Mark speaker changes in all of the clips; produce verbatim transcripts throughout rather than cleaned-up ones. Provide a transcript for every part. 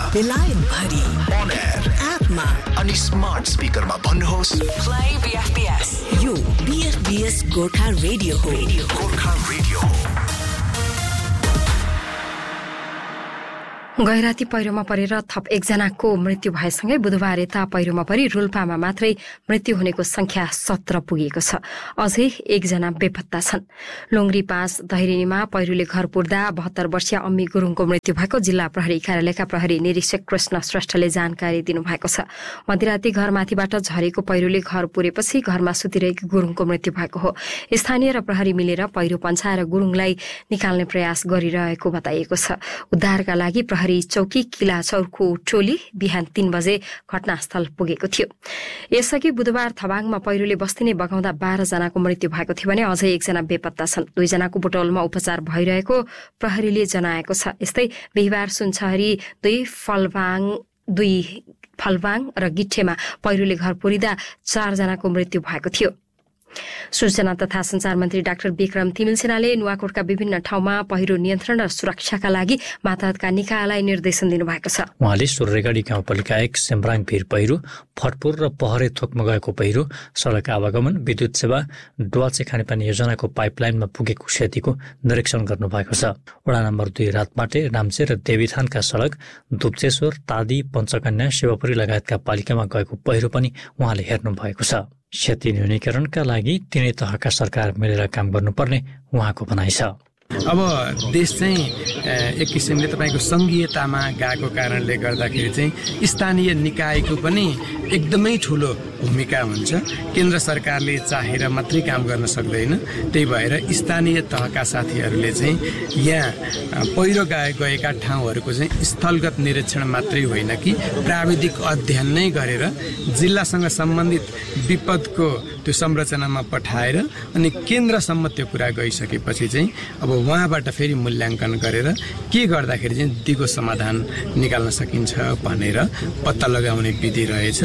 Speaker 1: बेलायत भरि
Speaker 2: on air
Speaker 1: एपमा
Speaker 2: अनि स्मार्ट स्पिकरमा भन्नुहोस्
Speaker 1: प्ले बीएफपीएस। यो बीएफपीएस गोर्खा रेडियो हो।
Speaker 2: गोर्खा रेडियो हो।
Speaker 3: गैराती पहिरोमा परेर थप एकजनाको मृत्यु भएसँगै बुधबार यता पहिरोमा परि रोल्पामा मात्रै मृत्यु हुनेको संख्या सत्र पुगेको छ। अझै एकजना बेपत्ता छन्। लुङ्ग्री पाँच दहिरेनीमा पहिरोले घर पुर्दा बहत्तर वर्षीय अम्मी गुरुङको मृत्यु भएको जिल्ला प्रहरी कार्यालयका प्रहरी निरीक्षक कृष्ण श्रेष्ठले जानकारी दिनुभएको छ। मध्यराती घरमाथिबाट झरेको पहिरोले घर पुरेपछि घरमा सुतिरहेको गुरुङको मृत्यु भएको हो। स्थानीय र प्रहरी मिलेर पहिरो पन्छाएर गुरुङलाई निकाल्ने प्रयास गरिरहेको बताइएको छ। उद्धारका लागि प्रहरी चौकी किला चौरको टोली बिहान तीन बजे घटनास्थल पुगेको थियो। यसअघि बुधबार थबाङमा पहिरोले बस्ती नै बगाउँदा बाह्र जनाको मृत्यु भएको थियो भने अझै एकजना बेपत्ता छन्। दुईजनाको बुटौलमा उपचार भइरहेको प्रहरीले जनाएको छ। यस्तै बिहिबार सुनचहरी दुई फलवाङ दुई फलवाङ र गिट्ठेमा पहिरोले घर पुरिँदा चारजनाको मृत्यु भएको थियो। सूचना तथा संचार मन्त्री डाक्टर विक्रम तिमिलसेनाले नुवाकोटका विभिन्न ठाउँमा पहिरो नियन्त्रण र सुरक्षाका लागि मातहतका निकायलाई निर्देशन दिनुभएको छ।
Speaker 4: उहाँले सुर्रेगढी गाउँपालिका एक सेम्ब्राङ भिर पहिरो, फटपुर र पहरे थोकमा गएको पहिरो, सडक आवागमन, विद्युत सेवा, डुवाचे खानेपानी योजनाको पाइपलाइनमा पुगेको क्षतिको निरीक्षण गर्नुभएको छ। वडा नम्बर दुई रातमाटे, राम्चे र देवीथानका सडक, धुप्चेश्वर, तादी, पञ्चकन्या, शिवपुरी लगायतका पालिकामा गएको पहिरो पनि उहाँले हेर्नु भएको छ। क्षति न्यूनीकरणका लागि तिनै तहका सरकार मिलेर काम गर्नुपर्ने उहाँको भनाइ छ।
Speaker 5: अब देश चाहिँ एक किसिमले तपाईँको सङ्घीयतामा गएको कारणले गर्दाखेरि चाहिँ स्थानीय निकायको पनि एकदमै ठुलो भूमिका हुन्छ। केन्द्र सरकारले चाहेर मात्रै काम गर्न सक्दैन। त्यही भएर स्थानीय तहका साथीहरूले चाहिँ यहाँ पहिरो गए गएका ठाउँहरूको चाहिँ स्थलगत निरीक्षण मात्रै होइन कि प्राविधिक अध्ययन नै गरेर जिल्लासँग सम्बन्धित विपदको त्यो संरचनामा पठाएर अनि केन्द्रसम्म त्यो कुरा गइसकेपछि चाहिँ अब उहाँबाट फेरि मूल्याङ्कन गरेर के गर्दाखेरि चाहिँ दिगो समाधान निकाल्न सकिन्छ भनेर पत्ता लगाउने विधि रहेछ।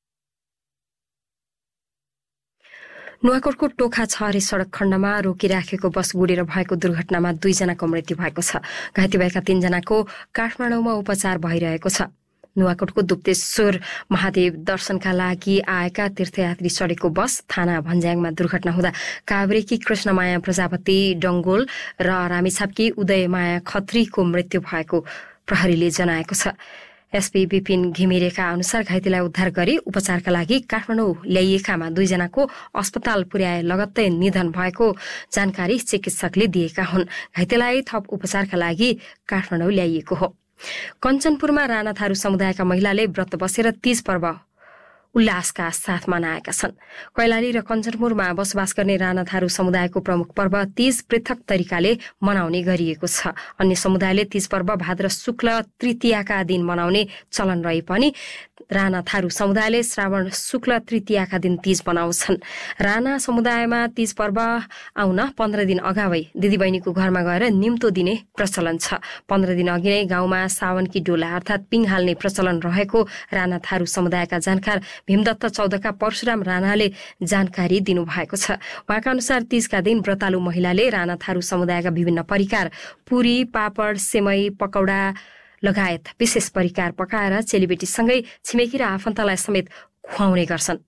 Speaker 3: नुवाकोटको टोखा छहरे सड़क खण्डमा रोकिराखेको बस गुडेर भएको दुर्घटनामा दुईजनाको मृत्यु भएको छ। घाइते भएका तीनजनाको काठमाडौँमा उपचार भइरहेको छ। नुवाकोटको दुप्तेश्वर महादेव दर्शनका लागि आएका तीर्थयात्री चढेको बस थाना भन्ज्याङमा दुर्घटना हुँदा काभ्रेकी कृष्णमाया प्रजापति डङ्गोल र रामेछापकी उदयमाया खत्रीको मृत्यु भएको प्रहरीले जनाएको छ। एसपी विपिन घिमिरेका अनुसार घाइतेलाई उद्धार गरी उपचारका लागि काठमाडौँ ल्याइएकामा दुईजनाको अस्पताल पुर्याए लगत्तै निधन भएको जानकारी चिकित्सकले दिएका हुन्। घाइतेलाई थप उपचारका लागि काठमाडौँ ल्याइएको हो। कञ्चनपुरमा राणा थारू समुदायका महिलाले व्रत बसेर तीज पर्व उल्लासका साथ मनाएका छन्। कैलाली र कञ्चनपुरमा बसोबास गर्ने राणा थारू समुदायको प्रमुख पर्व तीज पृथक तरिकाले मनाउने गरिएको छ। अन्य समुदायले तीज पर्व भाद्र शुक्ल तृतीयाका दिन मनाउने चलन रहे पनि राणा थारू समुदायले श्रावण शुक्ल तृतीयाका दिन तीज मनाउँछन्। राणा समुदायमा तीज पर्व आउन पन्ध्र दिन अगावै दिदीबहिनीको घरमा गएर निम्तो दिने प्रचलन छ। पन्ध्र दिन अघि नै गाउँमा सावनकी डोला अर्थात् पिङ हाल्ने प्रचलन रहेको राणा थारू समुदायका जानकार भीमदत्त चौधका परशुराम राणाले जानकारी दिनुभएको छ। उहाँका अनुसार तीजका दिन व्रतालु महिलाले राणा थारू समुदायका विभिन्न परिकार पुरी, पापड, सेमई, पकौडा लगायत विशेष परिकार पकाएर चेलीबेटीसँगै छिमेकी र आफन्तलाई समेत खुवाउने गर्छन्।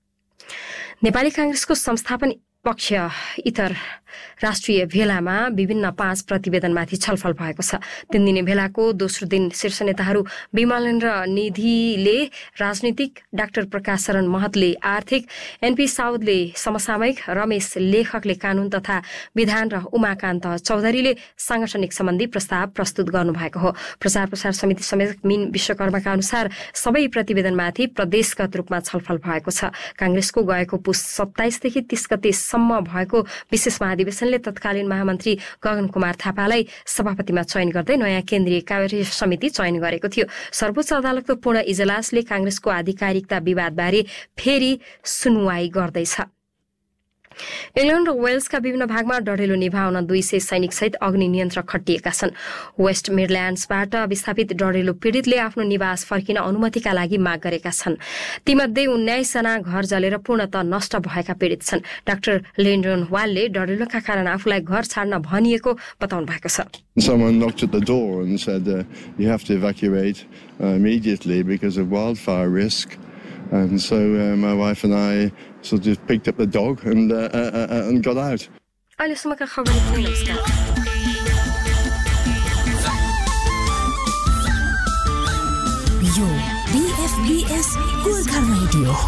Speaker 3: नेपाली कांग्रेसको संस्थापन पक्ष इतर राष्ट्रिय भेलामा विभिन्न पाँच प्रतिवेदनमाथि छलफल भएको छ। तीन दिने भेलाको दोस्रो दिन शीर्ष नेताहरू विमलेन्द्र निधिले राजनीतिक, डाक्टर प्रकाश शरण महतले आर्थिक, एनपी साउदले समसामयिक, रमेश लेखकले कानून तथा विधान र उमाकान्त चौधरीले सांगठनिक सम्बन्धी प्रस्ताव प्रस्तुत गर्नुभएको हो। प्रचार प्रसार समिति समेत मीन विश्वकर्माका अनुसार सबै प्रतिवेदनमाथि प्रदेशगत रूपमा छलफल भएको छ। कांग्रेसको गएको पुस सत्ताइसदेखि तीस गतेसम्म भएको विशेष महाधिवेशनले तत्कालीन महामन्त्री गगन कुमार थापालाई सभापतिमा चयन गर्दै नयाँ केन्द्रीय कार्य समिति चयन गरेको थियो। सर्वोच्च अदालतको पूर्ण इजलासले कांग्रेसको आधिकारिकता विवादबारे फेरि सुनवाई गर्दैछ। इङ्ल्यान्ड र वेल्सका विभिन्न भागमा डढेलो निभाउन दुई सय सैनिक सहित अग्नि नियन्त्रक खटिएका छन्। वेस्ट मिडल्यान्ड्सबाट विस्थापित डढेलो पीडितले आफ्नो निवास फर्किन अनुमतिका लागि माग गरेका छन्। तीमध्ये उन्नाइस जना घर जलेर पूर्णतः नष्ट भएका पीडित छन्। डाक्टर लेन्डन वालले डढेलोका कारण आफूलाई घर छाड्न भनिएको बताउनु भएको छ।
Speaker 6: Someone knocked at the door and said uh, you have to evacuate uh, immediately because of wildfire risk. And so uh, my wife and I sort of picked up the dog and uh, uh, uh, and got out.
Speaker 3: अहिलेसम्मका खबर यति नै। नमस्कार।
Speaker 1: यो बीएफबीएस Gorkha radio हो।